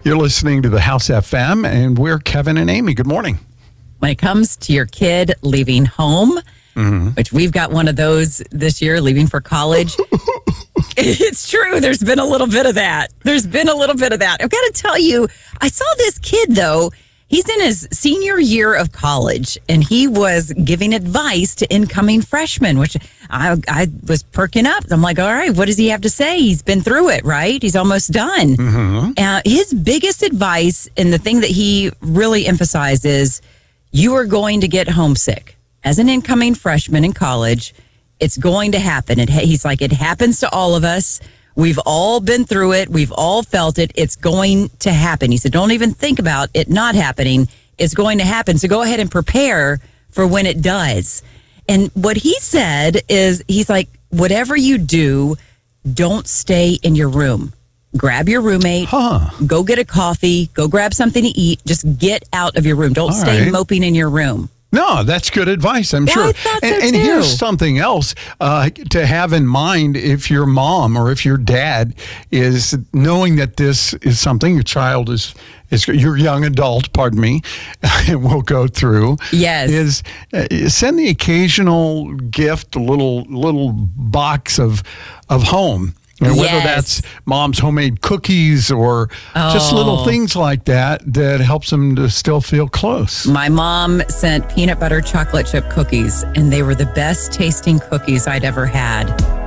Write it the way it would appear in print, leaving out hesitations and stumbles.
You're listening to the House FM, and we're Kevin and Amy. Good morning. When it comes to your kid leaving home, which we've got one of those this year, leaving for college, it's true. There's been a little bit of that. I've got to tell you, I saw this kid, though. He's in his senior year of college, and he was giving advice to incoming freshmen, which I was perking up. I'm like, all right, what does he have to say? He's been through it, right? He's almost done. His biggest advice, and the thing that he really emphasized is, you are going to get homesick. As an incoming freshman in college, it's going to happen. He's like, it happens to all of us. We've all been through it. We've all felt it. It's going to happen. He said, don't even think about it not happening. It's going to happen. So go ahead and prepare for when it does. And what he said is, he's like, whatever you do, don't stay in your room. Grab your roommate, go get a coffee, go grab something to eat. Just get out of your room. Don't stay moping in your room. No, that's good advice, I'm sure. I thought so and too. Here's something else to have in mind if your mom or if your dad is knowing that this is something your child is your young adult, pardon me, will go through. Yes. Is send the occasional gift, a little box of home. And whether that's mom's homemade cookies or just little things like that helps them to still feel close. My mom sent peanut butter chocolate chip cookies, and they were the best tasting cookies I'd ever had.